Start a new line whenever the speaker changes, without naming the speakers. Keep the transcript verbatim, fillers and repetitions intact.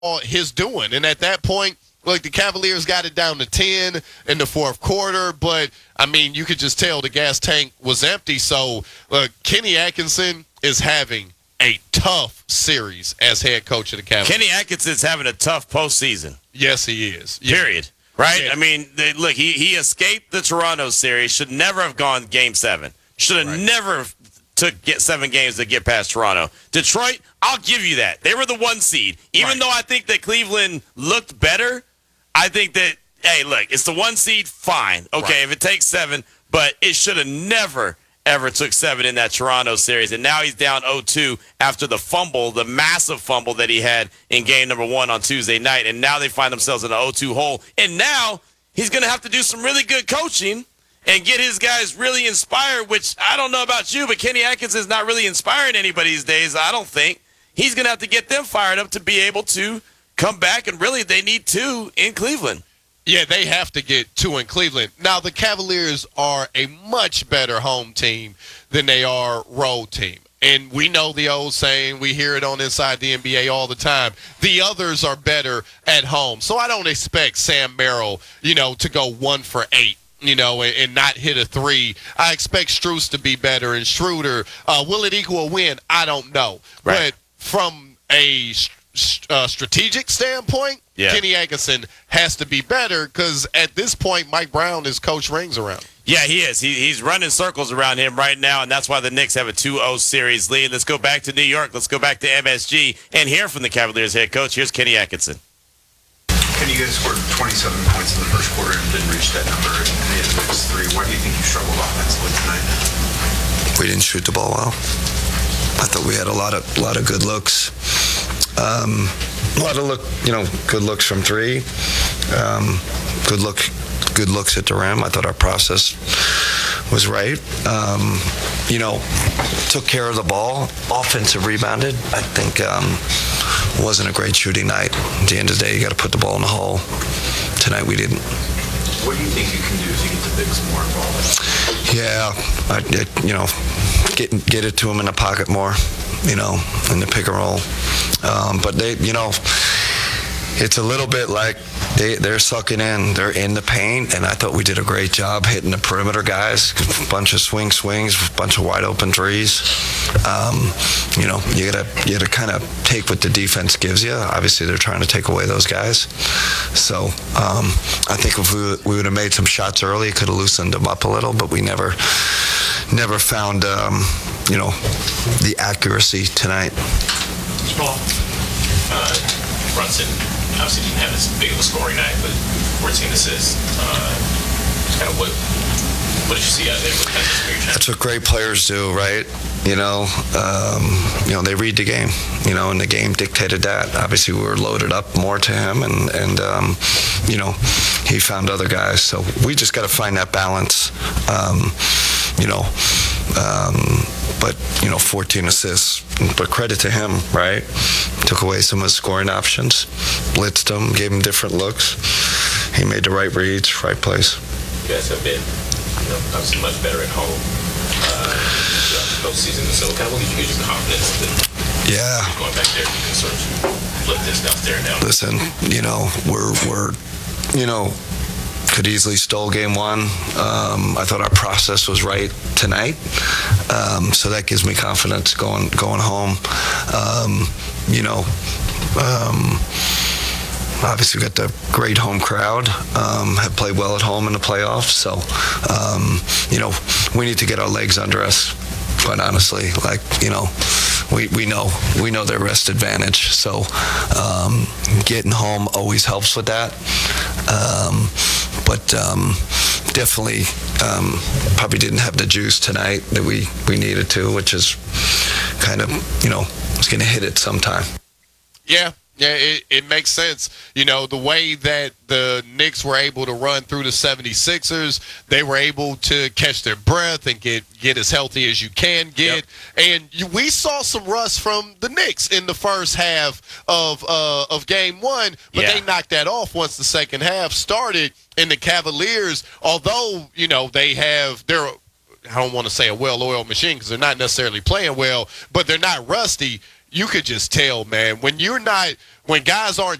his doing. And at that point, look, the Cavaliers got it down to ten in the fourth quarter, but, I mean, you could just tell the gas tank was empty. So, look, Kenny Atkinson is having a tough series as head coach of the Cavaliers.
Kenny Atkinson's having a tough postseason.
Yes, he is. Yeah.
Period. Right?
Yeah.
I mean, they, look, he, he escaped the Toronto series, should never have gone game seven. Should have
Right.
never took get seven games to get past Toronto. Detroit, I'll give you that. They were the one seed. Even
Right.
though I think that Cleveland looked better, I think that, hey, look, it's the one seed, fine. Okay,
Right.
if it takes seven, but it should have never, ever took seven in that Toronto series. And now he's down oh two after the fumble, the massive fumble that he had in game number one on Tuesday night. And now they find themselves in an oh two hole. And now he's going to have to do some really good coaching and get his guys really inspired, which I don't know about you, but Kenny Atkinson is not really inspiring anybody these days, I don't think. He's going to have to get them fired up to be able to come back, and really they need two in Cleveland.
Yeah, they have to get two in Cleveland. Now, the Cavaliers are a much better home team than they are road team. And we know the old saying, we hear it on Inside the N B A all the time, the others are better at home. So I don't expect Sam Merrill, you know, to go one for eight. You know, and, and not hit a three. I expect Strus to be better, and Schroeder. Uh, will it equal a win? I don't know.
Right.
But from a uh, strategic standpoint,
yeah.
Kenny Atkinson has to be better because at this point, Mike Brown is coach rings around.
Yeah, he is. He, he's running circles around him right now, and that's why the Knicks have a two oh series lead. Let's go back to New York. Let's go back to M S G and hear from the Cavaliers head coach. Here's Kenny Atkinson.
Kenny, you guys scored twenty-seven points in the first quarter and didn't reach that number in the next three. Why do you think you struggled offensively tonight?
We didn't shoot the ball well. I thought we had a lot of lot of good looks. Um, a lot of look, you know, good looks from three. Um, good look, good looks at the rim. I thought our process was right. Um, you know, took care of the ball. Offensive rebounded. I think um, wasn't a great shooting night. At the end of the day, you got to put the ball in the hole. Tonight we didn't.
What do you think you can do to get the bigs more involved?
Yeah, I, it, you know, get get it to them in the pocket more, you know, in the pick and roll. Um, but they, you know, it's a little bit like they, they're sucking in. They're in the paint, and I thought we did a great job hitting the perimeter guys. A bunch of swing swings, a bunch of wide open threes. Um, you know, you gotta you gotta kind of take what the defense gives you. Obviously, they're trying to take away those guys. So um, I think if we, we would have made some shots early, it could have loosened them up a little. But we never never found um, you know the accuracy tonight.
Paul, uh, Brunson obviously didn't have as big of a scoring night, but fourteen assists. Uh, kind of what what did you see out there? What kind of
That's what great players do, right? You know, um, you know they read the game. You know, and the game dictated that. Obviously, we were loaded up more to him, and and um, you know he found other guys. So we just got to find that balance. Um, you know. Um, but, you know, fourteen assists. But credit to him, right? Took away some of his scoring options, blitzed him, gave him different looks. He made the right reads, right plays.
You guys have been, you know, obviously much better at home uh, throughout the postseason. So kind of what gives you the confidence that
yeah.
going back there, you can sort of flip this down there now?
Listen, you know, we're, we're you know, could easily stole game one. Um, I thought our process was right tonight, um, so that gives me confidence going going home. Um, you know, um, obviously we got the great home crowd. Um, have played well at home in the playoffs, so um, you know we need to get our legs under us. Quite honestly, like you know. We, we know we know their rest advantage, so um, getting home always helps with that. Um, but um, definitely um, probably didn't have the juice tonight that we, we needed to, which is kind of you know was going to hit it sometime.
Yeah. Yeah, it, it makes sense. You know, the way that the Knicks were able to run through the seventy-sixers, they were able to catch their breath and get, get as healthy as you can get. Yep. And you, we saw some rust from the Knicks in the first half of uh, of game one, but
yeah.
they knocked that off once the second half started. And the Cavaliers, although, you know, they have their – I don't want to say a well-oiled machine because they're not necessarily playing well, but they're not rusty. you could just tell, man, when you're not, when guys aren't